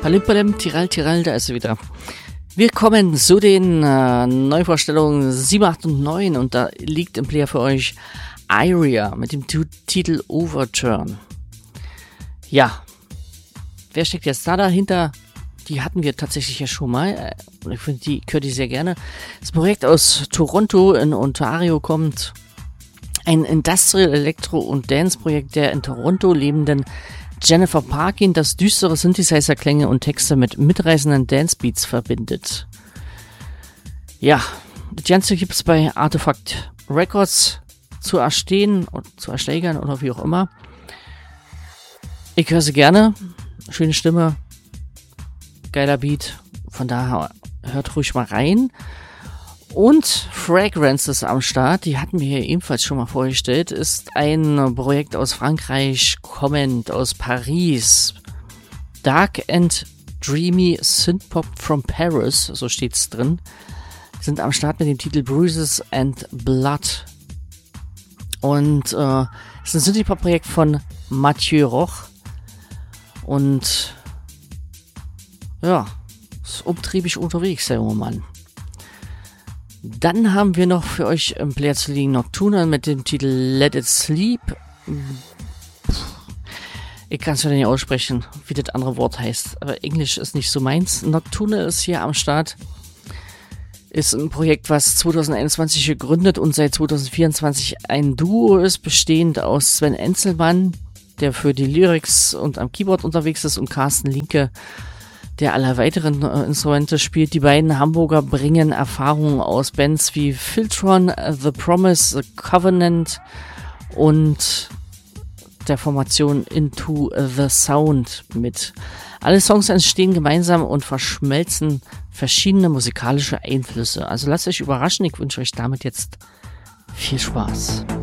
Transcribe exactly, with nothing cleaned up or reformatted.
Palim, Tiral, Tiral, da ist sie wieder. Wir kommen zu den äh, Neuvorstellungen sieben, acht und neun und da liegt im Player für euch Iria mit dem tu- Titel Overturn. Ja, wer steckt jetzt da dahinter? Die hatten wir tatsächlich ja schon mal. Ich finde, die höre die sehr gerne. Das Projekt aus Toronto in Ontario kommt. Ein Industrial Electro- und Dance-Projekt der in Toronto lebenden Jennifer Parkin, das düstere Synthesizer-Klänge und Texte mit mitreißenden Dance-Beats verbindet. Ja, das Ganze gibt es bei Artefact Records zu erstehen und zu ersteigern oder wie auch immer. Ich höre sie gerne. Schöne Stimme. Geiler Beat. Von daher hört ruhig mal rein. Und Fragrance ist am Start. Die hatten wir hier ebenfalls schon mal vorgestellt. Ist ein Projekt aus Frankreich, kommend aus Paris. Dark and Dreamy Synthpop from Paris, so steht's drin. Sind am Start mit dem Titel Bruises and Blood. Und äh, ist ein Synthpop-Projekt von Mathieu Roch. Und ja, ist umtriebig unterwegs, der junge Mann. Dann haben wir noch für euch im Player zu liegen Nocturnal mit dem Titel Let It Sleep. Ich kann es ja nicht aussprechen, wie das andere Wort heißt, aber Englisch ist nicht so meins. Nocturnal ist hier am Start. Ist ein Projekt, was zwanzig einundzwanzig gegründet und seit zwanzig vierundzwanzig ein Duo ist, bestehend aus Sven Enzelmann, der für die Lyrics und am Keyboard unterwegs ist, und Carsten Linke, der alle weiteren äh, Instrumente spielt. Die beiden Hamburger bringen Erfahrungen aus Bands wie Filtron, The Promise, The Covenant und der Formation Into the Sound mit. Alle Songs entstehen gemeinsam und verschmelzen verschiedene musikalische Einflüsse. Also lasst euch überraschen, ich wünsche euch damit jetzt viel Spaß.